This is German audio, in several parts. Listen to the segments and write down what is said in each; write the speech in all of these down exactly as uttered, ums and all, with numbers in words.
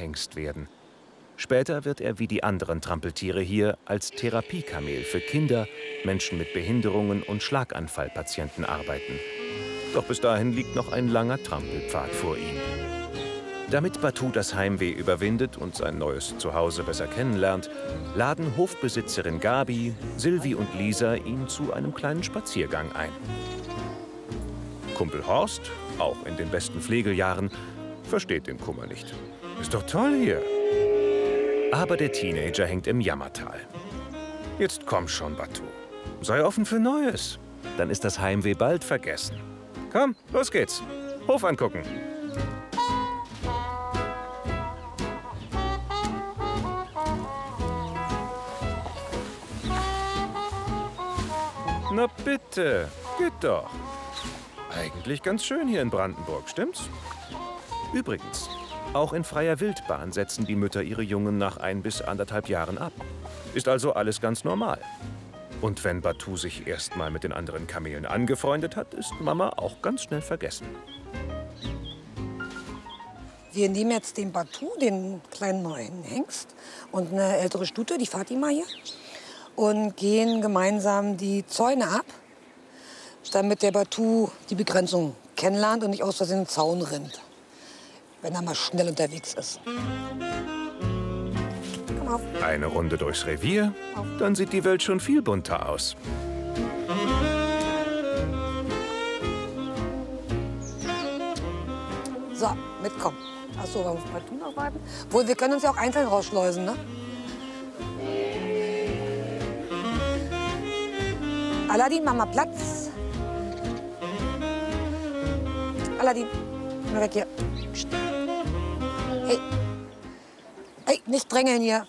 Jagdhengst werden. Später wird er wie die anderen Trampeltiere hier als Therapiekamel für Kinder, Menschen mit Behinderungen und Schlaganfallpatienten arbeiten. Doch bis dahin liegt noch ein langer Trampelpfad vor ihm. Damit Batu das Heimweh überwindet und sein neues Zuhause besser kennenlernt, laden Hofbesitzerin Gabi, Silvi und Lisa ihn zu einem kleinen Spaziergang ein. Kumpel Horst, auch in den besten Pflegejahren, versteht den Kummer nicht. Ist doch toll hier. Aber der Teenager hängt im Jammertal. Jetzt komm schon, Batu. Sei offen für Neues. Dann ist das Heimweh bald vergessen. Komm, los geht's. Hof angucken. Na bitte, geht doch. Eigentlich ganz schön hier in Brandenburg, stimmt's? Übrigens, auch in freier Wildbahn setzen die Mütter ihre Jungen nach ein bis anderthalb Jahren ab. Ist also alles ganz normal. Und wenn Batu sich erst mal mit den anderen Kamelen angefreundet hat, ist Mama auch ganz schnell vergessen. Wir nehmen jetzt den Batu, den kleinen neuen Hengst, und eine ältere Stute, die Fatima hier, und gehen gemeinsam die Zäune ab, damit der Batu die Begrenzung kennenlernt und nicht aus Versehen in den Zaun rennt, wenn er mal schnell unterwegs ist. Komm auf. Eine Runde durchs Revier, dann sieht die Welt schon viel bunter aus. So, mitkommen. Achso, wir müssen Batu noch warten. Wohl, wir können uns ja auch einzeln rausschleusen, ne? Aladdin, mach mal Platz. Aladdin, komm weg hier. Psst. Hey. Hey, nicht drängeln hier.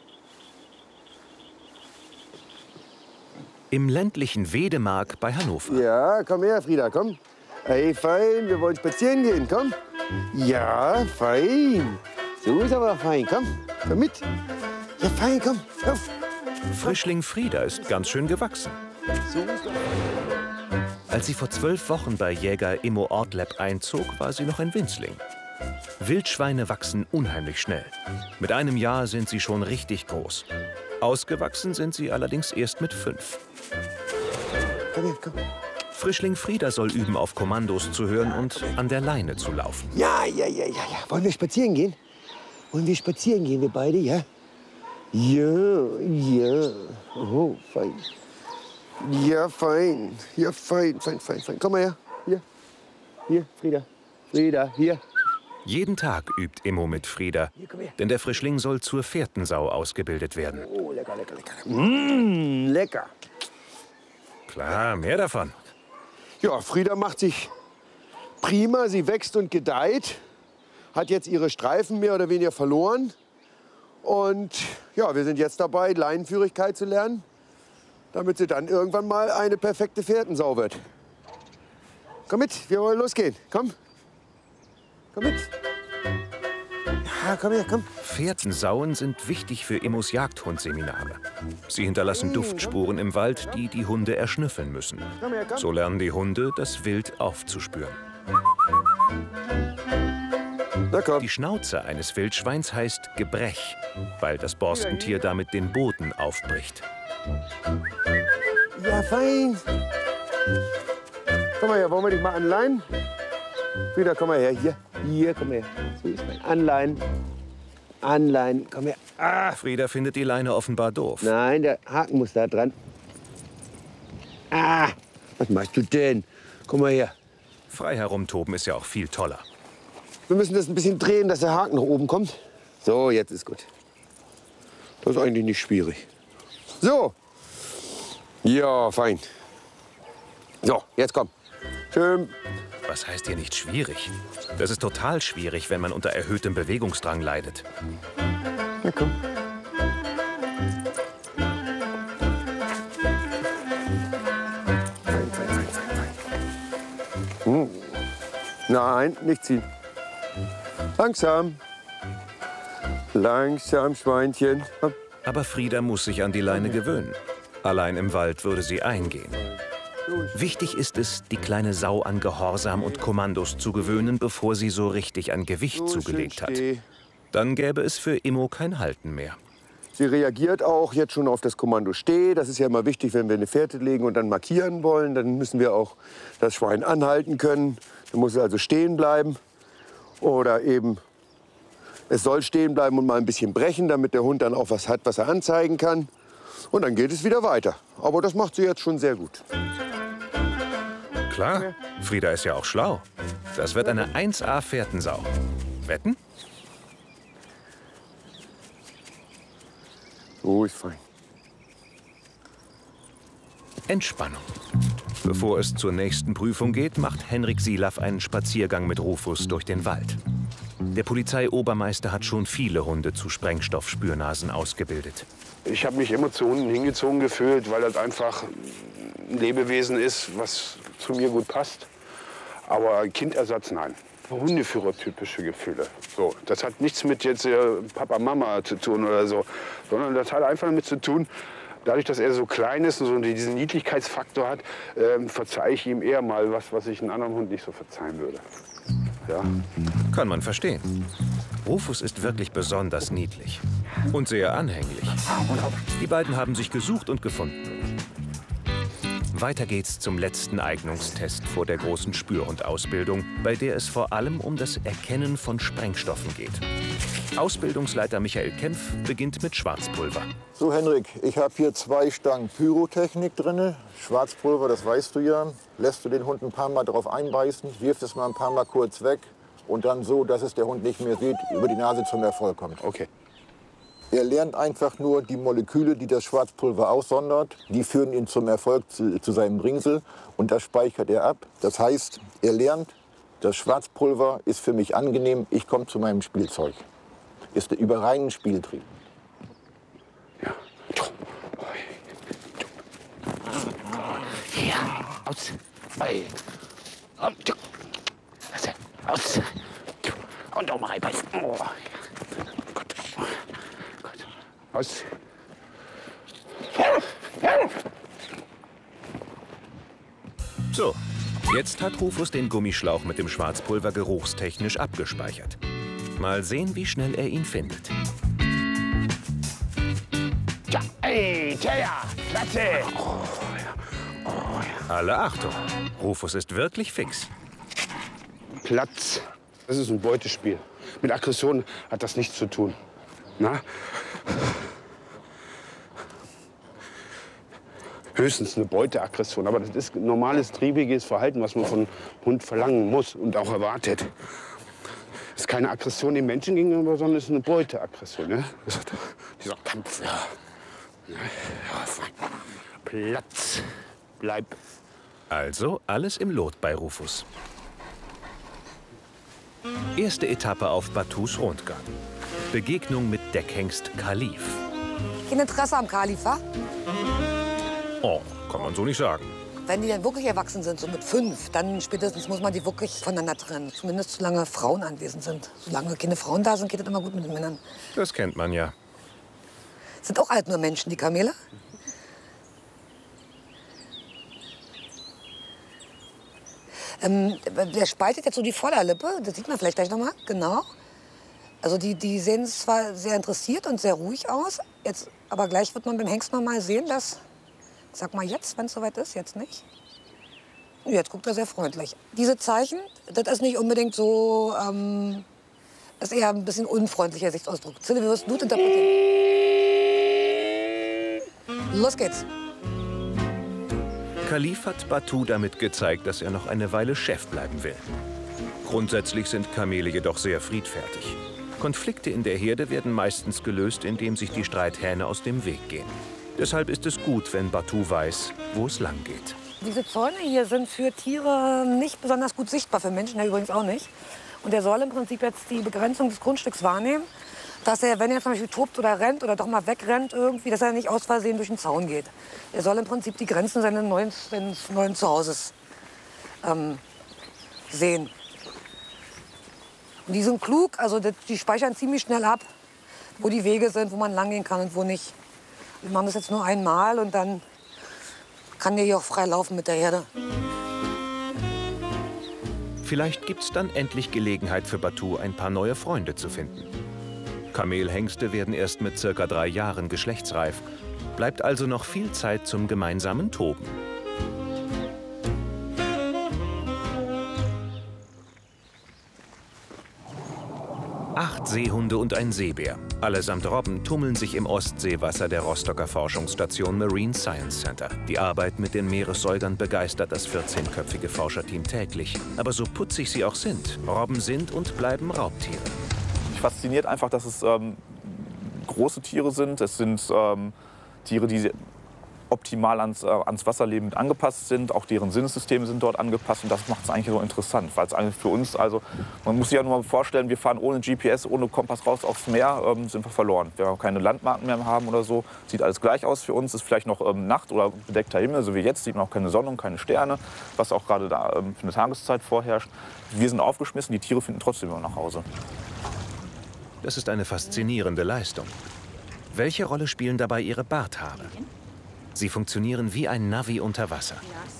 Im ländlichen Wedemark bei Hannover. Ja, komm her, Frieda, komm. Hey, fein, wir wollen spazieren gehen, komm. Ja, fein. So ist aber fein, komm, komm mit. Ja, fein, komm, auf. Frischling Frieda ist ganz schön gewachsen. So ist er. Als sie vor zwölf Wochen bei Jäger Immo Ortleb einzog, war sie noch ein Winzling. Wildschweine wachsen unheimlich schnell. Mit einem Jahr sind sie schon richtig groß. Ausgewachsen sind sie allerdings erst mit fünf. Komm her, komm. Frischling Frieda soll üben, auf Kommandos zu hören und an der Leine zu laufen. Ja, ja, ja, ja, ja. Wollen wir spazieren gehen? Wollen wir spazieren gehen, wir beide, ja? Ja, ja. Oh, fein. Ja, fein. Ja, fein, fein, fein, fein. Komm mal her. Hier. Hier, Frieda. Frieda, hier. Jeden Tag übt Immo mit Frieda, Hier, komm her. denn der Frischling soll zur Fährtensau ausgebildet werden. Oh, lecker, lecker, lecker. Mmh, lecker. Klar, mehr davon. Ja, Frieda macht sich prima. Sie wächst und gedeiht. Hat jetzt ihre Streifen mehr oder weniger verloren. Und ja, wir sind jetzt dabei, Leinenführigkeit zu lernen, damit sie dann irgendwann mal eine perfekte Fährtensau wird. Komm mit, wir wollen losgehen. Komm. Komm mit. Ja, komm her, komm. Fährtensauen sind wichtig für Immos Jagdhundseminare. Sie hinterlassen Duftspuren im Wald, die die Hunde erschnüffeln müssen. Komm her, komm. So lernen die Hunde, das Wild aufzuspüren. Na komm. Die Schnauze eines Wildschweins heißt Gebrech, weil das Borstentier damit den Boden aufbricht. Ja, fein. Komm mal her, wollen wir dich mal anleihen? Frieda, komm mal her, hier. Hier, komm her. So ist mein Anleihen. Anleihen, komm her. Ah. Frieda findet die Leine offenbar doof. Nein, der Haken muss da dran. Ah, was machst du denn? Komm mal her. Frei herumtoben ist ja auch viel toller. Wir müssen das ein bisschen drehen, dass der Haken nach oben kommt. So, jetzt ist gut. Das ist eigentlich nicht schwierig. So. Ja, fein. So, jetzt komm. Schön. Was heißt hier nicht schwierig? Das ist total schwierig, wenn man unter erhöhtem Bewegungsdrang leidet. Na komm. Fein, fein, fein, fein, fein. Hm. Nein, nicht ziehen. Langsam. Langsam, Schweinchen. Komm. Aber Frieda muss sich an die Leine gewöhnen. Allein im Wald würde sie eingehen. Wichtig ist es, die kleine Sau an Gehorsam und Kommandos zu gewöhnen, bevor sie so richtig an Gewicht So, zugelegt schön hat. steh. Dann gäbe es für Immo kein Halten mehr. Sie reagiert auch jetzt schon auf das Kommando Steh. Das ist ja immer wichtig, wenn wir eine Fährte legen und dann markieren wollen. Dann müssen wir auch das Schwein anhalten können. Dann muss es also stehen bleiben. Oder eben, es soll stehen bleiben und mal ein bisschen brechen, damit der Hund dann auch was hat, was er anzeigen kann. Und dann geht es wieder weiter. Aber das macht sie jetzt schon sehr gut. Klar, Frieda ist ja auch schlau. Das wird eine eins A Fährtensau. Wetten? Ruhig, fein. Entspannung. Bevor es zur nächsten Prüfung geht, macht Henrik Silaff einen Spaziergang mit Rufus durch den Wald. Der Polizeiobermeister hat schon viele Hunde zu Sprengstoffspürnasen ausgebildet. Ich habe mich immer zu Hunden hingezogen gefühlt, weil das einfach ein Lebewesen ist, was zu mir gut passt. Aber Kindersatz, nein. Hundeführer-typische Gefühle. So, das hat nichts mit jetzt äh, Papa, Mama zu tun oder so, sondern das hat einfach damit zu tun, dadurch, dass er so klein ist und so diesen Niedlichkeitsfaktor hat, äh, verzeihe ich ihm eher mal was, was ich einem anderen Hund nicht so verzeihen würde. Ja. Kann man verstehen. Rufus ist wirklich besonders niedlich und sehr anhänglich. Die beiden haben sich gesucht und gefunden. Weiter geht's zum letzten Eignungstest vor der großen Spürhundausbildung, bei der es vor allem um das Erkennen von Sprengstoffen geht. Ausbildungsleiter Michael Kempf beginnt mit Schwarzpulver. So, Henrik, ich habe hier zwei Stangen Pyrotechnik drin. Schwarzpulver, das weißt du ja. Lässt du den Hund ein paar Mal drauf einbeißen, wirfst es mal ein paar Mal kurz weg und dann so, dass es der Hund nicht mehr sieht, über die Nase zum Erfolg kommt. Okay. Er lernt einfach nur die Moleküle, die das Schwarzpulver aussondert. Die führen ihn zum Erfolg, zu, zu seinem Bringsel. Und das speichert er ab. Das heißt, er lernt, das Schwarzpulver ist für mich angenehm. Ich komme zu meinem Spielzeug. Ist über reinen Spieltrieb. Ja. Ja, aus. Hey. Aus. Und auch mal reinbeißen. Oh. Gott. Aus. So, jetzt hat Rufus den Gummischlauch mit dem Schwarzpulver geruchstechnisch abgespeichert. Mal sehen, wie schnell er ihn findet. Ja, ey, tja, Klasse. Oh, ja. Oh, ja. Alle Achtung, Rufus ist wirklich fix. Platz. Das ist ein Beutespiel. Mit Aggression hat das nichts zu tun. Na? Höchstens eine Beuteaggression. Aber das ist normales, triebiges Verhalten, was man von Hund verlangen muss und auch erwartet. Das ist keine Aggression dem Menschen gegenüber, sondern es ist eine Beuteaggression. Ne? Das ist dieser Kampf. Ja. Ja, Platz. Bleib. Also alles im Lot bei Rufus. Erste Etappe auf Batus Rundgang. Begegnung mit Deckhengst Kalif. Kein Interesse am Kalif, wa? Oh, kann man so nicht sagen. Wenn die dann wirklich erwachsen sind, so mit fünf, dann spätestens muss man die wirklich voneinander trennen. Zumindest solange Frauen anwesend sind. Solange keine Frauen da sind, geht das immer gut mit den Männern. Das kennt man ja. Sind auch alt nur Menschen, die Kamele? Ähm, der spaltet jetzt so die Vorderlippe, das sieht man vielleicht gleich noch mal, genau. Also die, die sehen zwar sehr interessiert und sehr ruhig aus, jetzt, aber gleich wird man beim Hengst noch mal sehen, dass, sag mal jetzt, wenn es soweit ist, jetzt nicht. Jetzt guckt er sehr freundlich. Diese Zeichen, das ist nicht unbedingt so, ähm, ist eher ein bisschen unfreundlicher Gesichtsausdruck. Zille, wie wirst du das interpretieren? Los geht's. Kalif hat Batu damit gezeigt, dass er noch eine Weile Chef bleiben will. Grundsätzlich sind Kamele jedoch sehr friedfertig. Konflikte in der Herde werden meistens gelöst, indem sich die Streithähne aus dem Weg gehen. Deshalb ist es gut, wenn Batu weiß, wo es lang geht. Diese Zäune hier sind für Tiere nicht besonders gut sichtbar, für Menschen ja übrigens auch nicht. Und er soll im Prinzip jetzt die Begrenzung des Grundstücks wahrnehmen, dass er, wenn er zum Beispiel tobt oder rennt oder doch mal wegrennt irgendwie, dass er nicht aus Versehen durch den Zaun geht. Er soll im Prinzip die Grenzen seines neuen, seines neuen Zuhauses ähm, sehen. Und die sind klug, also die speichern ziemlich schnell ab, wo die Wege sind, wo man lang gehen kann und wo nicht. Wir machen das jetzt nur einmal und dann kann der hier auch frei laufen mit der Herde. Vielleicht gibt's dann endlich Gelegenheit für Batu, ein paar neue Freunde zu finden. Kamelhengste werden erst mit circa drei Jahren geschlechtsreif. Bleibt also noch viel Zeit zum gemeinsamen Toben. Acht Seehunde und ein Seebär, allesamt Robben, tummeln sich im Ostseewasser der Rostocker Forschungsstation Marine Science Center. Die Arbeit mit den Meeressäugern begeistert das vierzehnköpfige Forscherteam täglich. Aber so putzig sie auch sind, Robben sind und bleiben Raubtiere. Mich fasziniert einfach, dass es ähm, große Tiere sind. Es sind ähm, Tiere, die optimal ans, äh, ans Wasserleben angepasst sind. Auch deren Sinnessysteme sind dort angepasst. Und das macht es eigentlich so interessant. Weil es eigentlich für uns, also man muss sich ja nur mal vorstellen, wir fahren ohne G P S, ohne Kompass raus aufs Meer, ähm, sind wir verloren. Wir haben keine Landmarken mehr haben oder so. Sieht alles gleich aus für uns. Ist vielleicht noch ähm, Nacht oder bedeckter Himmel, so wie jetzt. Sieht man auch keine Sonne und keine Sterne, was auch gerade da ähm, für eine Tageszeit vorherrscht. Wir sind aufgeschmissen, die Tiere finden trotzdem immer nach Hause. Das ist eine faszinierende Leistung. Welche Rolle spielen dabei ihre Barthaare? Sie funktionieren wie ein Navi unter Wasser.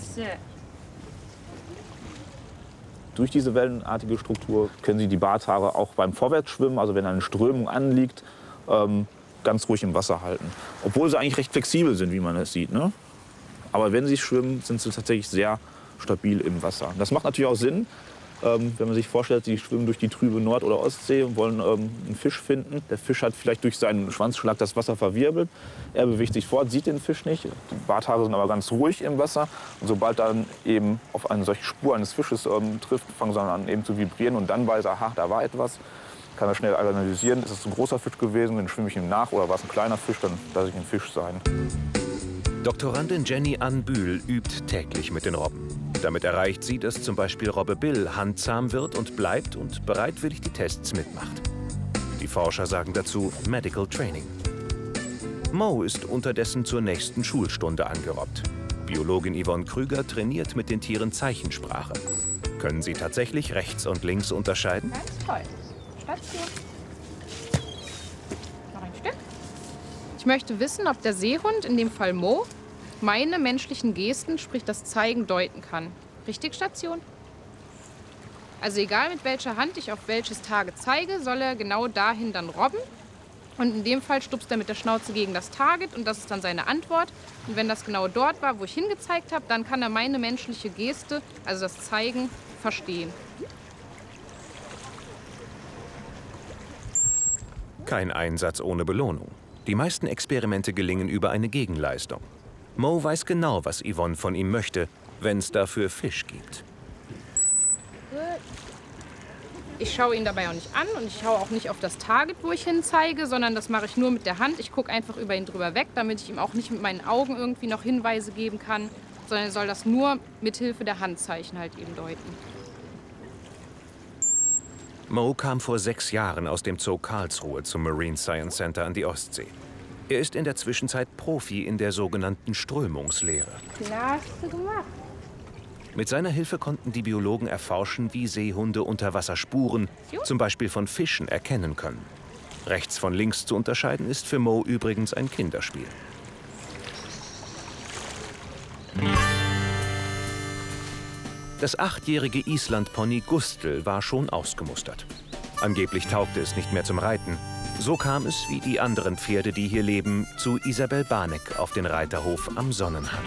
Durch diese wellenartige Struktur können Sie die Barthaare auch beim Vorwärtsschwimmen, also wenn eine Strömung anliegt, ähm, ganz ruhig im Wasser halten. Obwohl sie eigentlich recht flexibel sind, wie man es sieht, ne? Aber wenn sie schwimmen, sind sie tatsächlich sehr stabil im Wasser. Das macht natürlich auch Sinn, ähm, wenn man sich vorstellt, sie schwimmen durch die trübe Nord- oder Ostsee und wollen ähm, einen Fisch finden. Der Fisch hat vielleicht durch seinen Schwanzschlag das Wasser verwirbelt. Er bewegt sich fort, sieht den Fisch nicht. Die Barthaare sind aber ganz ruhig im Wasser. Und sobald dann eben auf eine solche Spur eines Fisches ähm, trifft, fangen sie an eben zu vibrieren. Und dann weiß er, aha, da war etwas. Kann er schnell analysieren, ist es ein großer Fisch gewesen, dann schwimme ich ihm nach. Oder war es ein kleiner Fisch, dann lasse ich ihn Fisch sein. Doktorandin Jenny Ann Bühl übt täglich mit den Robben. Damit erreicht sie, dass zum Beispiel Robbe Bill handzahm wird und bleibt und bereitwillig die Tests mitmacht. Die Forscher sagen dazu Medical Training. Mo ist unterdessen zur nächsten Schulstunde angerobbt. Biologin Yvonne Krüger trainiert mit den Tieren Zeichensprache. Können sie tatsächlich rechts und links unterscheiden? Ganz toll. Station. Noch ein Stück. Ich möchte wissen, ob der Seehund, in dem Fall Mo, meine menschlichen Gesten, sprich das Zeigen, deuten kann. Richtig, Station? Also egal, mit welcher Hand ich auf welches Target zeige, soll er genau dahin dann robben. Und in dem Fall stupst er mit der Schnauze gegen das Target und das ist dann seine Antwort. Und wenn das genau dort war, wo ich hingezeigt habe, dann kann er meine menschliche Geste, also das Zeigen, verstehen. Kein Einsatz ohne Belohnung. Die meisten Experimente gelingen über eine Gegenleistung. Mo weiß genau, was Yvonne von ihm möchte, wenn es dafür Fisch gibt. Ich schaue ihn dabei auch nicht an und ich schaue auch nicht auf das Target, wo ich hin zeige, sondern das mache ich nur mit der Hand. Ich gucke einfach über ihn drüber weg, damit ich ihm auch nicht mit meinen Augen irgendwie noch Hinweise geben kann, sondern er soll das nur mit Hilfe der Handzeichen halt eben deuten. Mo kam vor sechs Jahren aus dem Zoo Karlsruhe zum Marine Science Center an die Ostsee. Er ist in der Zwischenzeit Profi in der sogenannten Strömungslehre. Klasse gemacht. Mit seiner Hilfe konnten die Biologen erforschen, wie Seehunde unter Wasser Spuren, zum Beispiel von Fischen, erkennen können. Rechts von links zu unterscheiden ist für Mo übrigens ein Kinderspiel. Das achtjährige Islandpony Gustl war schon ausgemustert. Angeblich taugte es nicht mehr zum Reiten. So kam es, wie die anderen Pferde, die hier leben, zu Isabel Barneck auf den Reiterhof am Sonnenhang.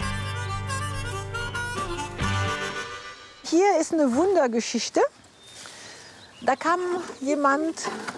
Hier ist eine Wundergeschichte. Da kam jemand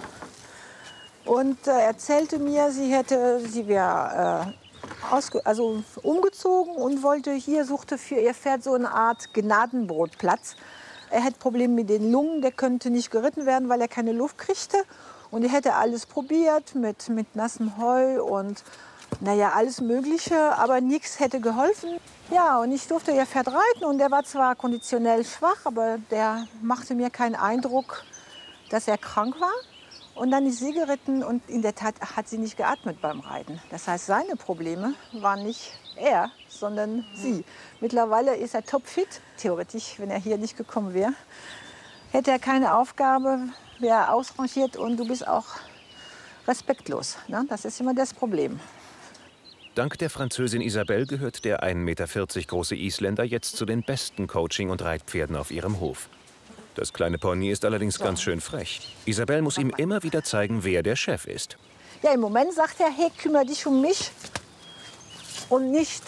und äh, erzählte mir, sie hätte, sie wäre äh, ausge, also umgezogen und wollte hier, suchte für ihr Pferd so eine Art Gnadenbrotplatz. Er hätte Probleme mit den Lungen, der könnte nicht geritten werden, weil er keine Luft kriegte. Und er hätte alles probiert mit, mit nassem Heu und naja, alles Mögliche, aber nichts hätte geholfen. Ja, und ich durfte ihr Pferd reiten und der war zwar konditionell schwach, aber der machte mir keinen Eindruck, dass er krank war. Und dann ist sie geritten und in der Tat hat sie nicht geatmet beim Reiten. Das heißt, seine Probleme waren nicht er, sondern sie. Mittlerweile ist er topfit. Theoretisch, wenn er hier nicht gekommen wäre, hätte er keine Aufgabe, wäre ausrangiert und du bist auch respektlos. Ne? Das ist immer das Problem. Dank der Französin Isabelle gehört der ein Meter vierzig große Isländer jetzt zu den besten Coaching- und Reitpferden auf ihrem Hof. Das kleine Pony ist allerdings So. ganz schön frech. Isabel muss ihm immer wieder zeigen, wer der Chef ist. Ja, im Moment sagt er, hey, kümmere dich um mich und nicht.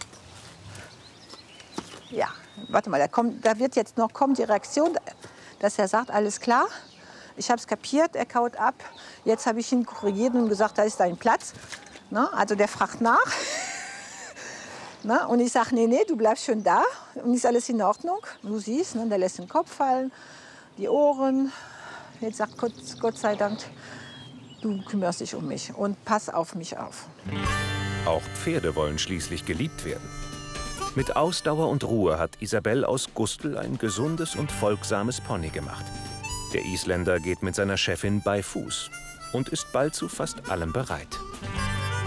Ja, warte mal, da, kommt, da wird jetzt noch kommen die Reaktion, dass er sagt, alles klar, ich habe es kapiert, er kaut ab. Jetzt habe ich ihn korrigiert und gesagt, da ist dein Platz. Na, also der fragt nach. Na, und ich sage, nee, nee, du bleibst schon da und ist alles in Ordnung. Du siehst, ne, der lässt den Kopf fallen, die Ohren. Jetzt sagt Gott, Gott sei Dank, du kümmerst dich um mich und pass auf mich auf. Auch Pferde wollen schließlich geliebt werden. Mit Ausdauer und Ruhe hat Isabel aus Gustl ein gesundes und folgsames Pony gemacht. Der Isländer geht mit seiner Chefin bei Fuß und ist bald zu fast allem bereit.